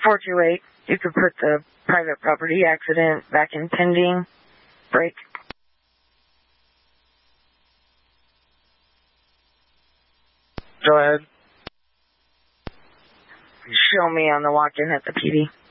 428, you could put the private property accident back in pending. Break. Go ahead. Show me on the walk-in at the PD.